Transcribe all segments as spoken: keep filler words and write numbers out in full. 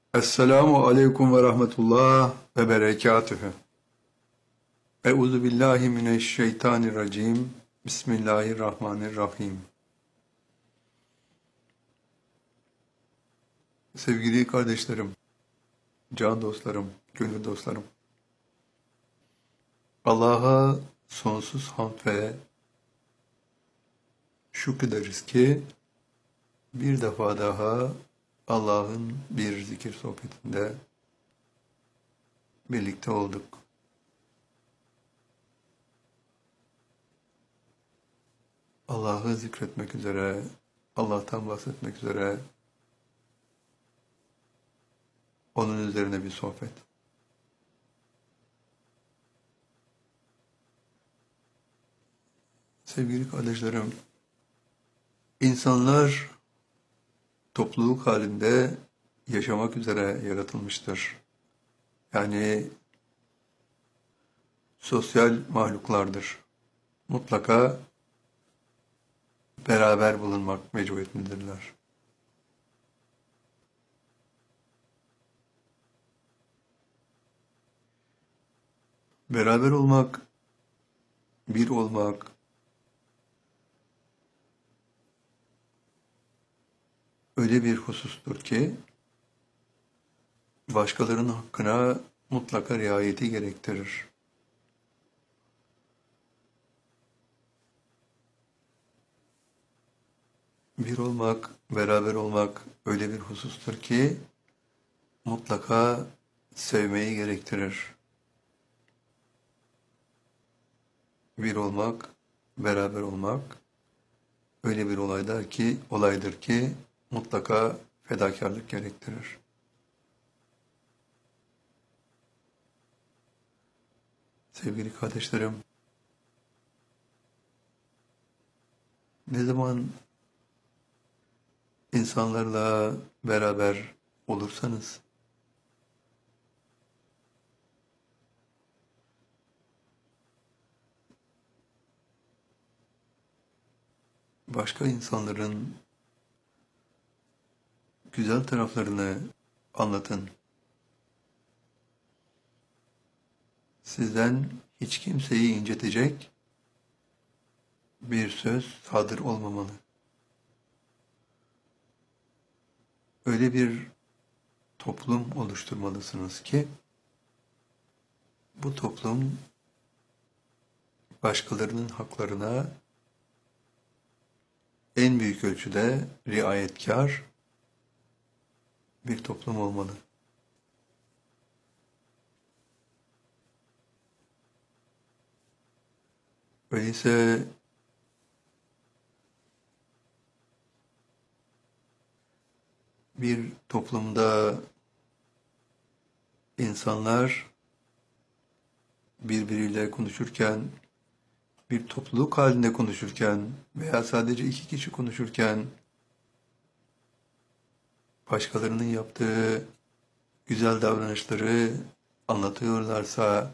Esselamu aleyküm ve rahmetullah ve berekatühü. Euzu billahi mineşşeytanirracim. Bismillahirrahmanirrahim. Sevgili kardeşlerim, can dostlarım, gönül dostlarım. Allah'a sonsuz hamd ve şükrederiz ki bir defa daha Allah'ın bir zikir sohbetinde birlikte olduk. Allah'ı zikretmek üzere, Allah'tan bahsetmek üzere, onun üzerine bir sohbet. Sevgili kardeşlerim, insanlar topluluk halinde yaşamak üzere yaratılmıştır. Yani sosyal mahluklardır. Mutlaka beraber bulunmak mecburiyetindedirler. Beraber olmak, bir olmak, öyle bir husustur ki başkalarının hakkına mutlaka riayeti gerektirir. Bir olmak, beraber olmak öyle bir husustur ki mutlaka sevmeyi gerektirir. Bir olmak, beraber olmak öyle bir olaydır ki, olaydır ki mutlaka fedakarlık gerektirir. Sevgili kardeşlerim, ne zaman insanlarla beraber olursanız, başka insanların güzel taraflarını anlatın. Sizden hiç kimseyi incitecek bir söz sadır olmamalı. Öyle bir toplum oluşturmalısınız ki bu toplum başkalarının haklarına en büyük ölçüde riayetkar bir toplum olmalı. Öyleyse bir toplumda insanlar birbiriyle konuşurken, bir topluluk halinde konuşurken veya sadece iki kişi konuşurken başkalarının yaptığı güzel davranışları anlatıyorlarsa,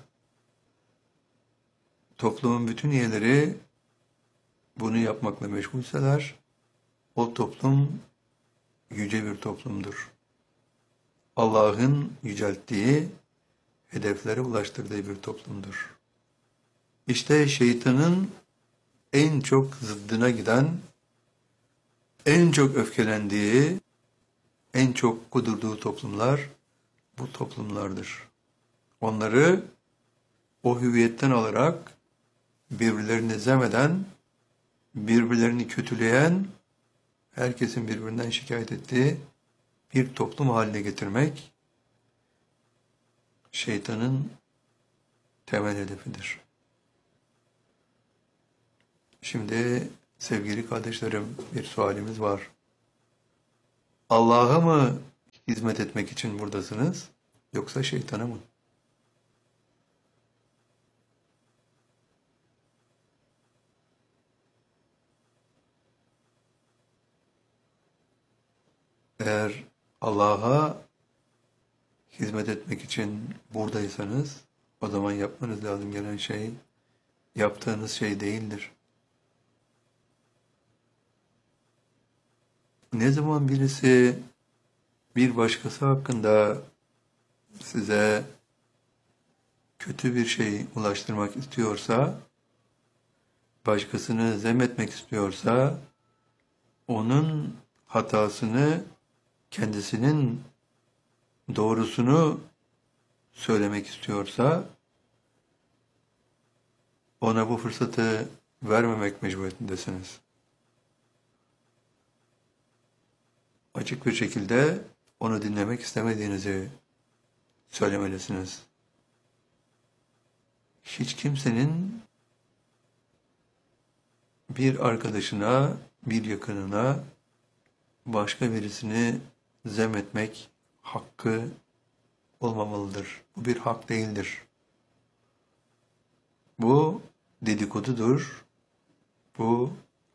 toplumun bütün üyeleri bunu yapmakla meşgulseler, o toplum yüce bir toplumdur. Allah'ın yücelttiği, hedeflere ulaştırdığı bir toplumdur. İşte şeytanın en çok zıddına giden, en çok öfkelendiği, en çok kudurduğu toplumlar bu toplumlardır. Onları o hüviyetten alarak birbirlerini zemeden, birbirlerini kötüleyen, herkesin birbirinden şikayet ettiği bir toplum haline getirmek şeytanın temel hedefidir. Şimdi sevgili kardeşlerim, bir sualimiz var. Allah'a mı hizmet etmek için buradasınız, yoksa şeytana mı? Eğer Allah'a hizmet etmek için buradaysanız, o zaman yapmanız lazım gelen şey, yaptığınız şey değildir. Ne zaman birisi bir başkası hakkında size kötü bir şey ulaştırmak istiyorsa, başkasını zemmetmek istiyorsa, onun hatasını, kendisinin doğrusunu söylemek istiyorsa, ona bu fırsatı vermemek mecburiyetindesiniz. Açık bir şekilde onu dinlemek istemediğinizi söylemelisiniz. Hiç kimsenin bir arkadaşına, bir yakınına başka birisini zemmetmek hakkı olmamalıdır. Bu bir hak değildir. Bu dedikodudur. Bu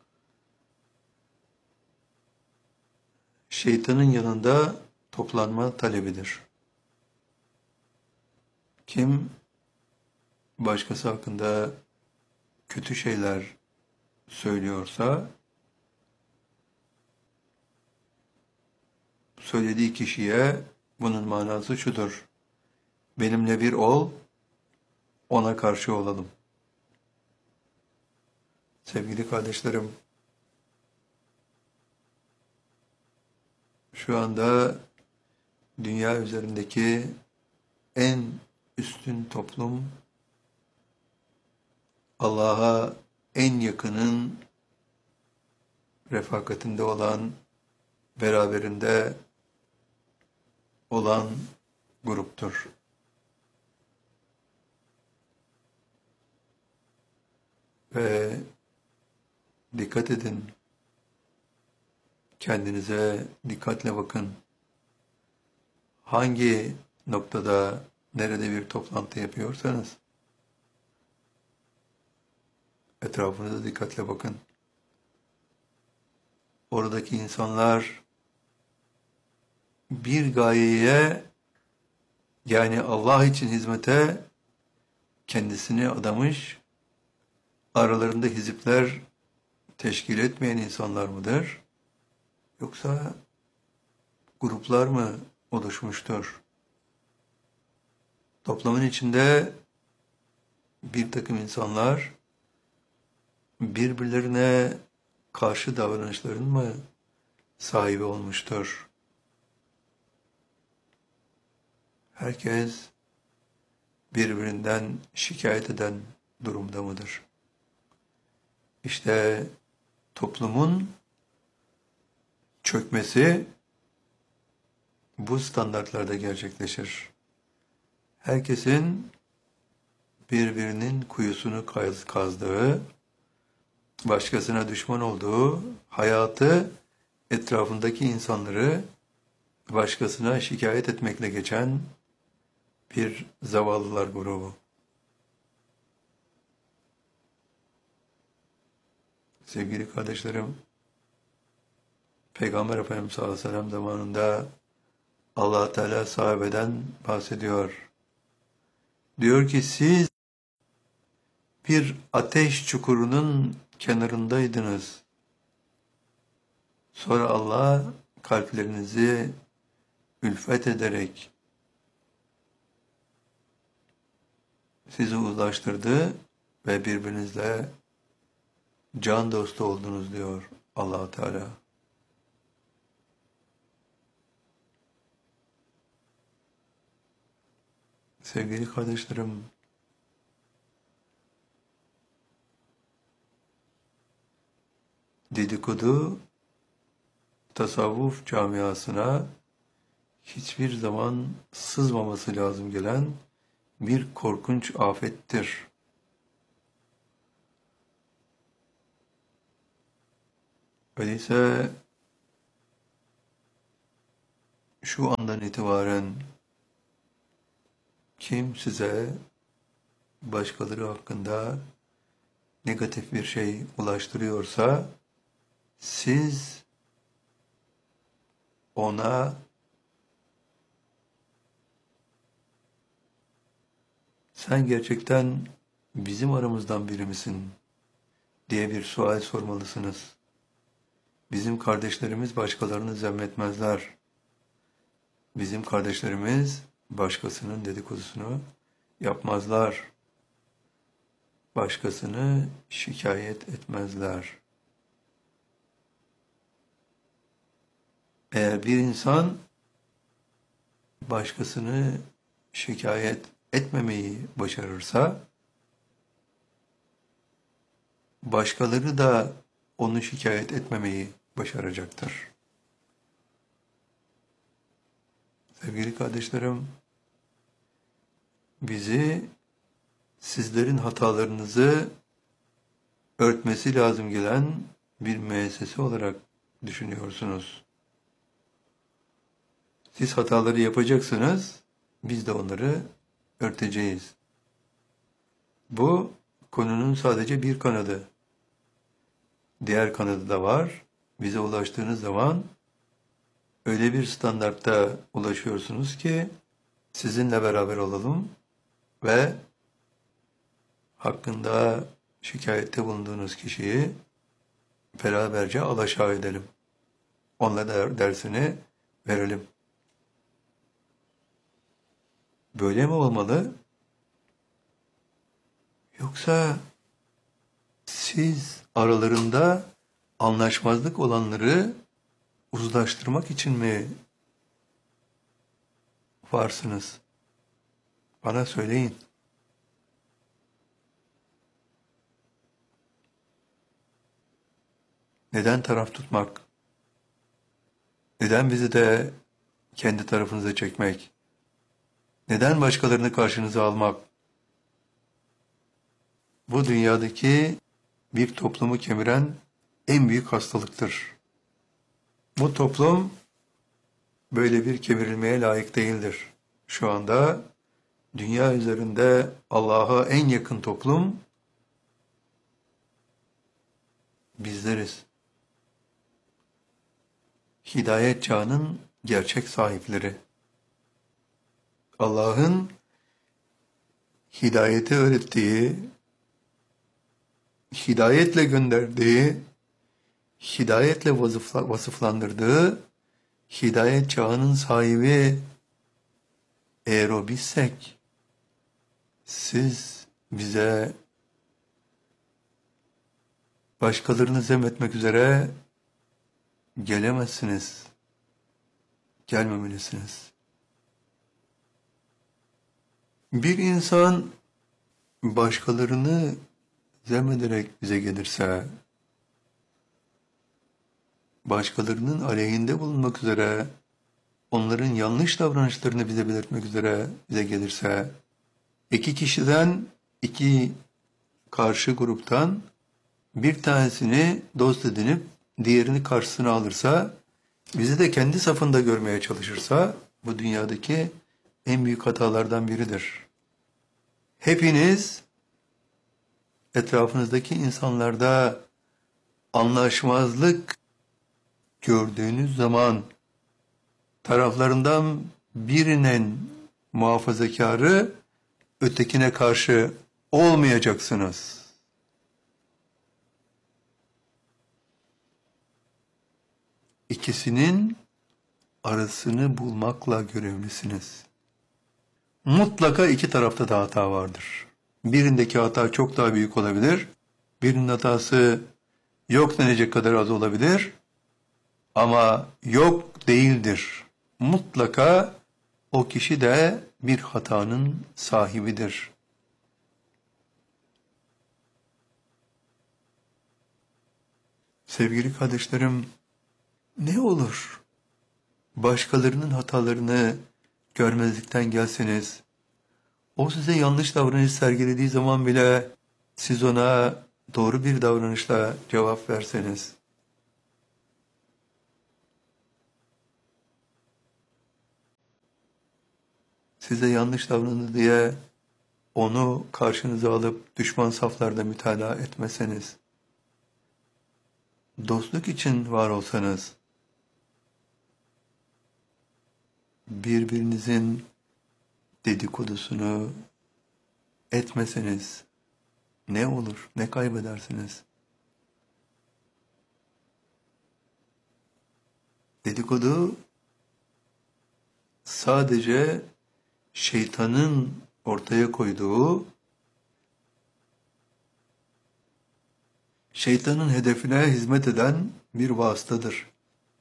şeytanın yanında toplanma talebidir. Kim başkası hakkında kötü şeyler söylüyorsa, söylediği kişiye bunun manası şudur: benimle bir ol, ona karşı olalım. Sevgili kardeşlerim, şu anda dünya üzerindeki en üstün toplum, Allah'a en yakının refakatinde olan, beraberinde olan gruptur. Ve dikkat edin, kendinize dikkatle bakın. Hangi noktada, nerede bir toplantı yapıyorsanız, etrafınıza dikkatle bakın. Oradaki insanlar bir gayeye, yani Allah için hizmete kendisini adamış, aralarında hizipler teşkil etmeyen insanlar mıdır? Yoksa gruplar mı oluşmuştur? Toplumun içinde bir takım insanlar birbirlerine karşı davranışların mı sahibi olmuştur? Herkes birbirinden şikayet eden durumda mıdır? İşte toplumun çökmesi bu standartlarda gerçekleşir. Herkesin birbirinin kuyusunu kaz- kazdığı, başkasına düşman olduğu, hayatı etrafındaki insanları başkasına şikayet etmekle geçen bir zavallılar grubu. Sevgili kardeşlerim, Peygamber Efendimiz sallallahu aleyhi ve sellem zamanında Allah Teala sahabeden bahsediyor. Diyor ki siz bir ateş çukurunun kenarındaydınız. Sonra Allah kalplerinizi ülfet ederek sizi uzlaştırdı ve birbirinizle can dostu oldunuz diyor Allah Teala. Sevgili kardeşlerim, dedikodu tasavvuf camiasına hiçbir zaman sızmaması lazım gelen bir korkunç afettir. Öyleyse şu andan itibaren kim size başkaları hakkında negatif bir şey ulaştırıyorsa, siz ona sen gerçekten bizim aramızdan biri misin diye bir sual sormalısınız. Bizim kardeşlerimiz başkalarını zemmetmezler. Bizim kardeşlerimiz başkasının dedikodusunu yapmazlar. Başkasını şikayet etmezler. Eğer bir insan başkasını şikayet etmemeyi başarırsa, başkaları da onu şikayet etmemeyi başaracaktır. Sevgili kardeşlerim, bizi sizlerin hatalarınızı örtmesi lazım gelen bir müessese olarak düşünüyorsunuz. Siz hataları yapacaksınız, biz de onları örteceğiz. Bu konunun sadece bir kanadı. Diğer kanadı da var. Bize ulaştığınız zaman öyle bir standartta ulaşıyorsunuz ki sizinle beraber olalım ve hakkında şikayette bulunduğunuz kişiyi beraberce alaşağı edelim. Onunla da dersini verelim. Böyle mi olmalı? Yoksa siz aralarında anlaşmazlık olanları uzlaştırmak için mi varsınız? Bana söyleyin. Neden taraf tutmak? Neden bizi de kendi tarafınıza çekmek? Neden başkalarını karşınıza almak? Bu dünyadaki bir toplumu kemiren en büyük hastalıktır. Bu toplum böyle bir kemirilmeye layık değildir. Şu anda dünya üzerinde Allah'a en yakın toplum bizleriz. Hidayet çağının gerçek sahipleri. Allah'ın hidayeti öğrettiği, hidayetle gönderdiği, hidayetle vasıfla, vasıflandırdığı hidayet çağının sahibi eğer o bizsek, siz bize başkalarını zemmetmek üzere gelemezsiniz, gelmemelisiniz. Bir insan başkalarını zemmederek bize gelirse, başkalarının aleyhinde bulunmak üzere, onların yanlış davranışlarını bize belirtmek üzere bize gelirse, iki kişiden, iki karşı gruptan bir tanesini dost edinip diğerini karşısına alırsa, bizi de kendi safında görmeye çalışırsa, bu dünyadaki en büyük hatalardan biridir. Hepiniz etrafınızdaki insanlarda anlaşmazlık gördüğünüz zaman taraflarından birinin muhafazakarı ötekine karşı olmayacaksınız. İkisinin arasını bulmakla görevlisiniz. Mutlaka iki tarafta da hata vardır. Birindeki hata çok daha büyük olabilir. Birinin hatası yok denecek kadar az olabilir. Ama yok değildir. Mutlaka o kişi de bir hatanın sahibidir. Sevgili kardeşlerim, ne olur başkalarının hatalarını görmezlikten gelseniz, o size yanlış davranış sergilediği zaman bile siz ona doğru bir davranışla cevap verseniz, size yanlış davrandı diye onu karşınıza alıp düşman saflarda mütalaa etmeseniz, dostluk için var olsanız, birbirinizin dedikodusunu etmeseniz ne olur, ne kaybedersiniz? Dedikodu sadece şeytanın ortaya koyduğu, şeytanın hedefine hizmet eden bir vasıtadır.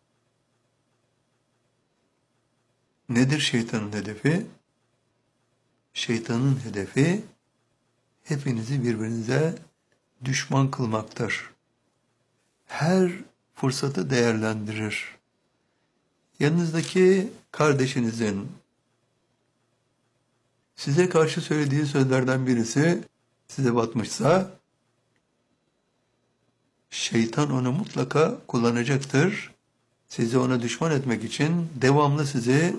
Nedir şeytanın hedefi? Şeytanın hedefi hepinizi birbirinize düşman kılmaktır. Her fırsatı değerlendirir. Yanınızdaki kardeşinizin size karşı söylediği sözlerden birisi size batmışsa, şeytan onu mutlaka kullanacaktır. Sizi ona düşman etmek için devamlı sizi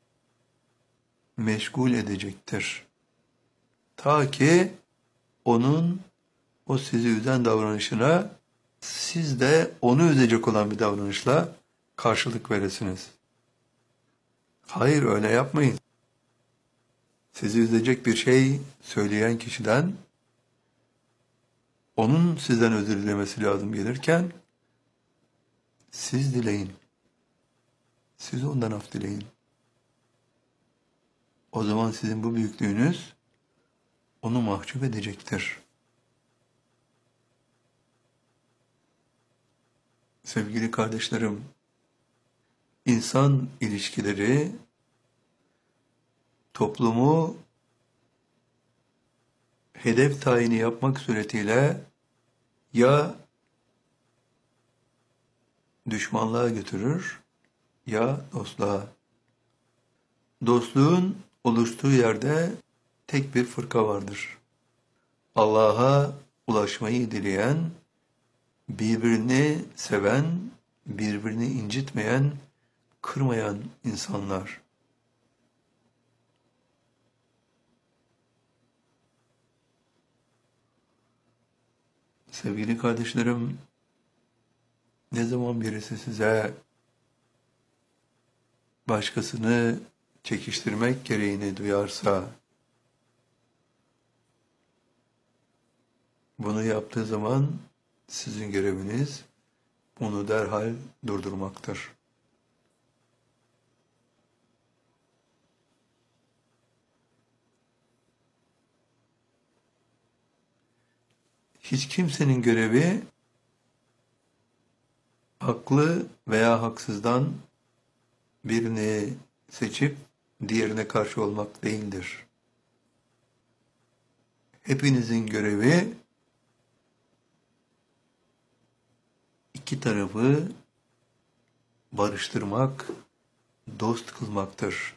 meşgul edecektir. Ta ki onun o sizi üzen davranışına siz de onu üzecek olan bir davranışla karşılık veresiniz. Hayır, öyle yapmayın. Sizi üzecek bir şey söyleyen kişiden onun sizden özür dilemesi lazım gelirken siz dileyin. Siz ondan af dileyin. O zaman sizin bu büyüklüğünüz onu mahcup edecektir. Sevgili kardeşlerim, insan ilişkileri toplumu hedef tayini yapmak suretiyle ya düşmanlığa götürür ya dostluğa. Dostluğun oluştuğu yerde tek bir fırka vardır. Allah'a ulaşmayı dileyen, birbirini seven, birbirini incitmeyen, kırmayan insanlar. Sevgili kardeşlerim, ne zaman birisi size başkasını çekiştirmek gereğini duyarsa, bunu yaptığı zaman sizin göreviniz onu derhal durdurmaktır. Hiç kimsenin görevi haklı veya haksızdan birini seçip diğerine karşı olmak değildir. Hepinizin görevi iki tarafı barıştırmak, dost kılmaktır.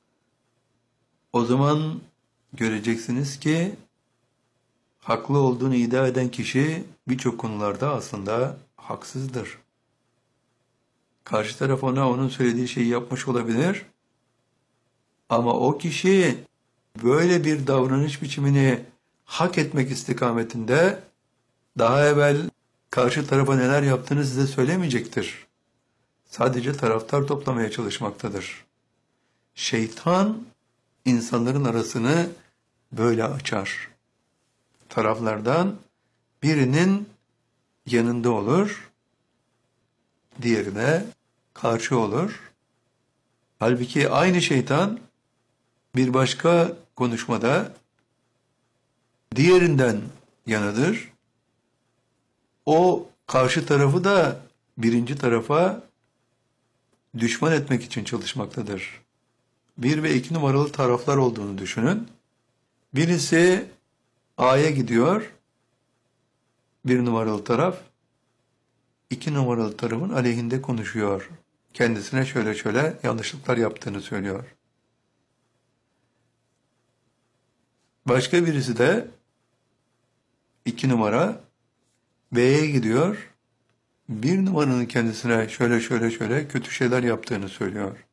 O zaman göreceksiniz ki haklı olduğunu iddia eden kişi birçok konularda aslında haksızdır. Karşı taraf ona onun söylediği şeyi yapmış olabilir ama o kişi böyle bir davranış biçimini hak etmek istikametinde daha evvel karşı tarafa neler yaptığını size söylemeyecektir. Sadece taraftar toplamaya çalışmaktadır. Şeytan insanların arasını böyle açar. Taraflardan birinin yanında olur, diğerine karşı olur. Halbuki aynı şeytan bir başka konuşmada diğerinden yanıdır. O karşı tarafı da birinci tarafa düşman etmek için çalışmaktadır. Bir ve iki numaralı taraflar olduğunu düşünün. Birisi A'ya gidiyor, bir numaralı taraf, iki numaralı tarafın aleyhinde konuşuyor. Kendisine şöyle şöyle yanlışlıklar yaptığını söylüyor. Başka birisi de iki numara B'ye gidiyor. Bir numaranın kendisine şöyle şöyle şöyle kötü şeyler yaptığını söylüyor.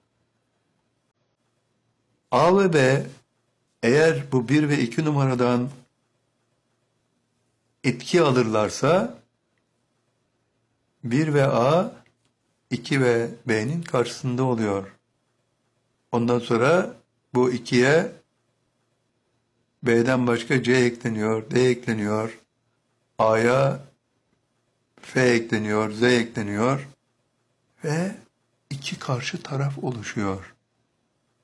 A ve B eğer bu bir ve iki numaradan etki alırlarsa bir ve A iki ve B'nin karşısında oluyor. Ondan sonra bu ikiye B'den başka C ekleniyor, D ekleniyor, A'ya F ekleniyor, Z ekleniyor ve iki karşı taraf oluşuyor.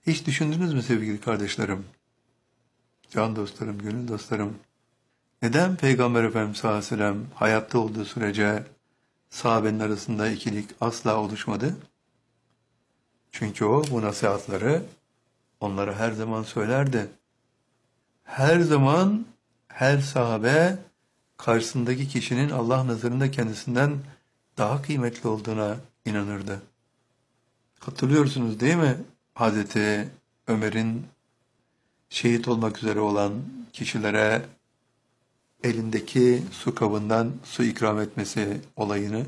Hiç düşündünüz mü sevgili kardeşlerim, can dostlarım, gönül dostlarım? Neden Peygamber Efendimiz sallallahu aleyhi ve sellem hayatta olduğu sürece sahabenin arasında ikilik asla oluşmadı? Çünkü o bu nasihatları onlara her zaman söylerdi. Her zaman her sahabe karşısındaki kişinin Allah nazarında kendisinden daha kıymetli olduğuna inanırdı. Hatırlıyorsunuz değil mi? Hazreti Ömer'in şehit olmak üzere olan kişilere elindeki su kabından su ikram etmesi olayını.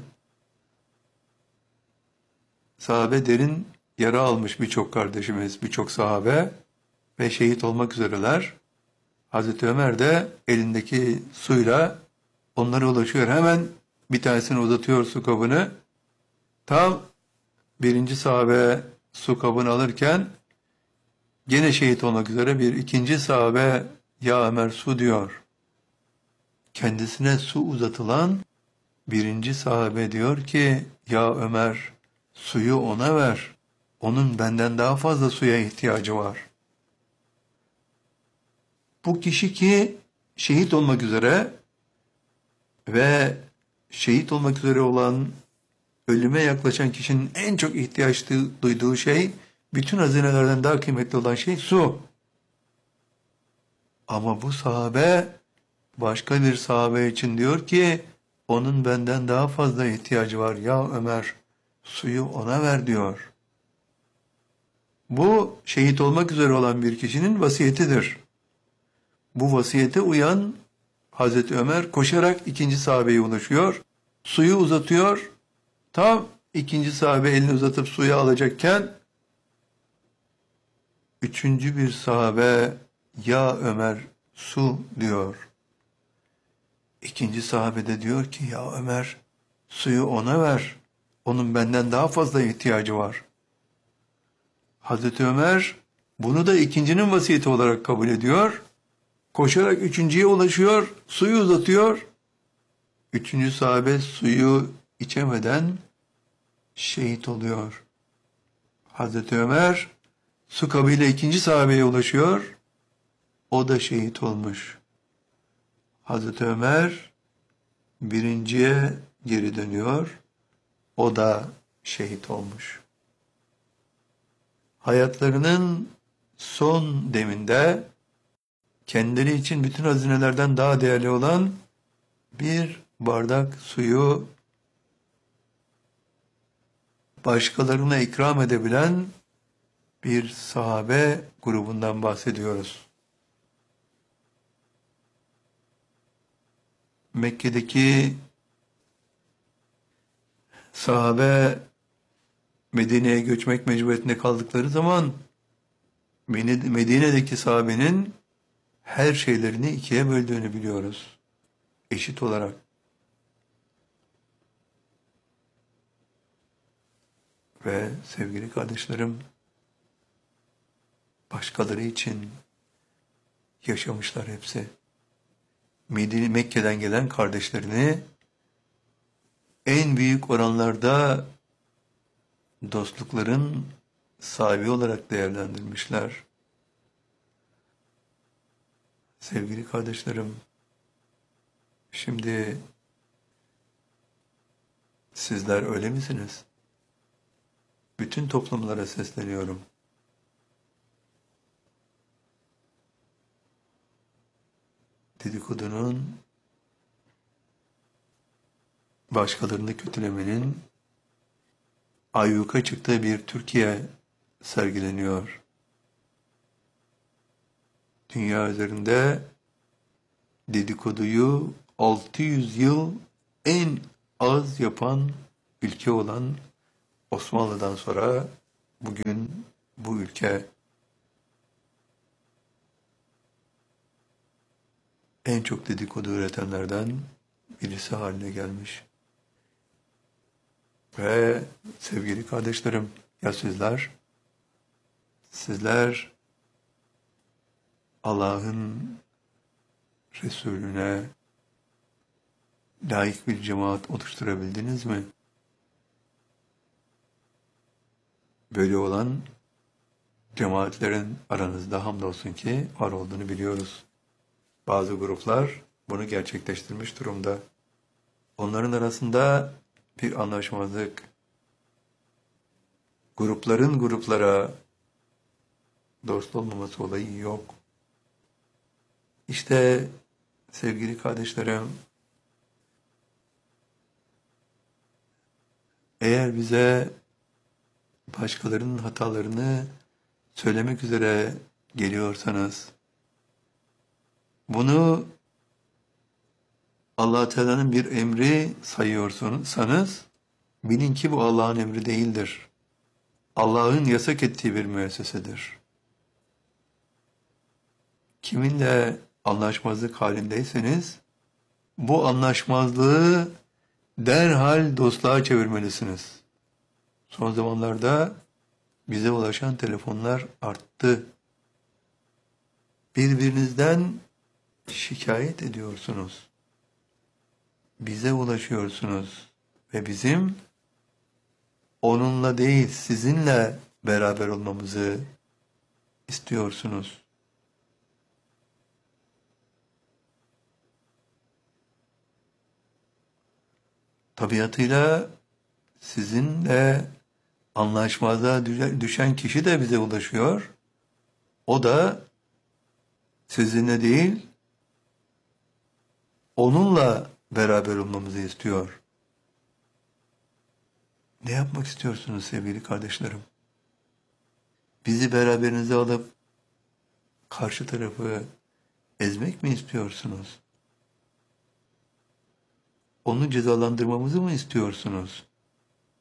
Sahabe derin yara almış birçok kardeşimiz, birçok sahabe ve şehit olmak üzereler. Hazreti Ömer de elindeki suyla onlara ulaşıyor. Hemen bir tanesini uzatıyor su kabını. Tam birinci sahabe su kabını alırken gene şehit olmak üzere bir ikinci sahabe ya Ömer su diyor. Kendisine su uzatılan birinci sahabe diyor ki ya Ömer suyu ona ver. Onun benden daha fazla suya ihtiyacı var. Bu kişi ki şehit olmak üzere ve şehit olmak üzere olan ölüme yaklaşan kişinin en çok ihtiyaç duyduğu şey, bütün hazinelerden daha kıymetli olan şey su. Ama bu sahabe başka bir sahabe için diyor ki onun benden daha fazla ihtiyacı var. Ya Ömer suyu ona ver diyor. Bu şehit olmak üzere olan bir kişinin vasiyetidir. Bu vasiyete uyan Hazreti Ömer koşarak ikinci sahabeye ulaşıyor. Suyu uzatıyor. Tam ikinci sahabe elini uzatıp suyu alacakken üçüncü bir sahabe ya Ömer su diyor. İkinci sahabe de diyor ki ya Ömer suyu ona ver. Onun benden daha fazla ihtiyacı var. Hazreti Ömer bunu da ikincinin vasiyeti olarak kabul ediyor. Koşarak üçüncüye ulaşıyor, suyu uzatıyor. Üçüncü sahabe suyu içemeden şehit oluyor. Hazreti Ömer su kabıyla ikinci sahabeye ulaşıyor. O da şehit olmuş. Hazreti Ömer birinciye geri dönüyor. O da şehit olmuş. Hayatlarının son deminde kendileri için bütün hazinelerden daha değerli olan bir bardak suyu başkalarına ikram edebilen bir sahabe grubundan bahsediyoruz. Mekke'deki sahabe Medine'ye göçmek mecburiyetinde kaldıkları zaman Medine'deki sahabenin her şeylerini ikiye böldüğünü biliyoruz. Eşit olarak. Ve sevgili kardeşlerim, başkaları için yaşamışlar hepsi. Medine, Mekke'den gelen kardeşlerini en büyük oranlarda dostlukların sahibi olarak değerlendirmişler. Sevgili kardeşlerim, şimdi sizler öyle misiniz? Bütün toplumlara sesleniyorum. Dedikodunun, başkalarını kötülemenin ayyuka çıktığı bir Türkiye sergileniyor. Dünya üzerinde dedikoduyu altı yüz yıl en az yapan ülke olan Osmanlı'dan sonra bugün bu ülke en çok dedikodu üretenlerden birisi haline gelmiş. Ve sevgili kardeşlerim, ya sizler? Sizler Allah'ın Resulüne layık bir cemaat oluşturabildiniz mi? Böyle olan cemaatlerin aranızda hamdolsun ki var olduğunu biliyoruz. Bazı gruplar bunu gerçekleştirmiş durumda. Onların arasında bir anlaşmazlık, grupların gruplara dost olmaması olayı yok. İşte sevgili kardeşlerim, eğer bize başkalarının hatalarını söylemek üzere geliyorsanız, bunu Allah Teala'nın bir emri sayıyorsanız, bilin ki bu Allah'ın emri değildir. Allah'ın yasak ettiği bir müessesedir. Kiminle anlaşmazlık halindeyseniz, bu anlaşmazlığı derhal dostluğa çevirmelisiniz. Son zamanlarda bize ulaşan telefonlar arttı. Birbirinizden şikayet ediyorsunuz. Bize ulaşıyorsunuz ve bizim onunla değil sizinle beraber olmamızı istiyorsunuz. Tabiatıyla sizinle anlaşmazlığa düşen kişi de bize ulaşıyor. O da sizinle değil, onunla beraber olmamızı istiyor. Ne yapmak istiyorsunuz sevgili kardeşlerim? Bizi beraberinize alıp karşı tarafı ezmek mi istiyorsunuz? Onu cezalandırmamızı mı istiyorsunuz?